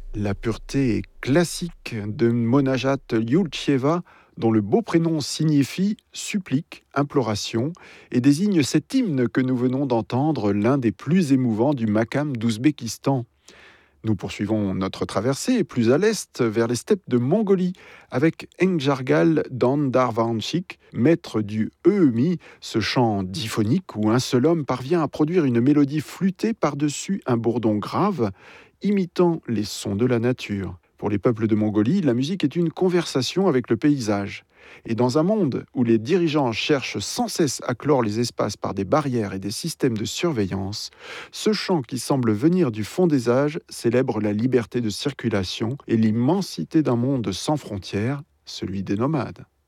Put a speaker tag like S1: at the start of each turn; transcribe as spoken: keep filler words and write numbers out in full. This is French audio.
S1: La pureté est classique de Monajat Yulcheva, dont le beau prénom signifie supplique, imploration, et désigne cet hymne que nous venons d'entendre, l'un des plus émouvants du Makam d'Ouzbékistan. Nous poursuivons notre traversée plus à l'est vers les steppes de Mongolie avec Engjargal Dandarvanchik, maître du Eumi, ce chant diphonique où un seul homme parvient à produire une mélodie flûtée par-dessus un bourdon grave, imitant les sons de la nature. Pour les peuples de Mongolie, la musique est une conversation avec le paysage. Et dans un monde où les dirigeants cherchent sans cesse à clore les espaces par des barrières et des systèmes de surveillance, ce chant qui semble venir du fond des âges célèbre la liberté de circulation et l'immensité d'un monde sans frontières, celui des nomades.